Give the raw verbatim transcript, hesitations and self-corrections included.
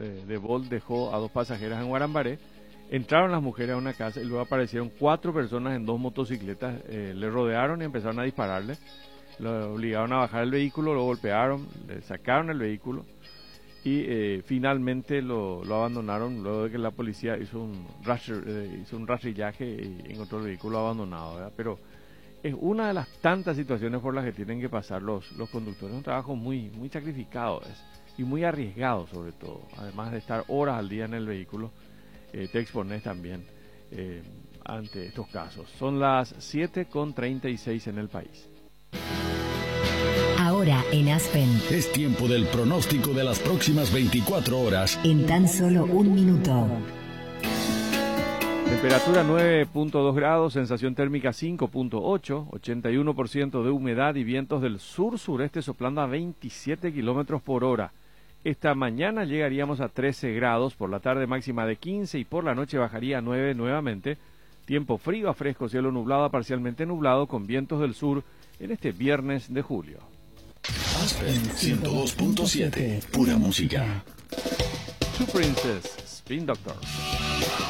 eh, de Bolt dejó a dos pasajeras en Guarambaré. Entraron las mujeres a una casa y luego aparecieron cuatro personas en dos motocicletas, eh, le rodearon y empezaron a dispararle. Lo obligaron a bajar el vehículo, lo golpearon, le sacaron el vehículo y eh, finalmente lo, lo abandonaron luego de que la policía hizo un, rastr, eh, hizo un rastrillaje y encontró el vehículo abandonado, ¿verdad? Pero es una de las tantas situaciones por las que tienen que pasar los, los conductores. Es un trabajo muy, muy sacrificado es, y muy arriesgado sobre todo. Además de estar horas al día en el vehículo, eh, te expones también eh, ante estos casos. Son las siete con treinta y seis en el país. Ahora en Aspen. Es tiempo del pronóstico de las próximas veinticuatro horas. En tan solo un minuto. Temperatura nueve punto dos grados, sensación térmica cinco punto ocho, ochenta y uno por ciento de humedad y vientos del sur-sureste soplando a veintisiete kilómetros por hora. Esta mañana llegaríamos a trece grados, por la tarde máxima de quince y por la noche bajaría a nueve nuevamente. Tiempo frío a fresco, cielo nublado a parcialmente nublado con vientos del sur en este viernes de julio. Aspen ciento dos punto siete, pura música. Two Princess, Spin Doctor.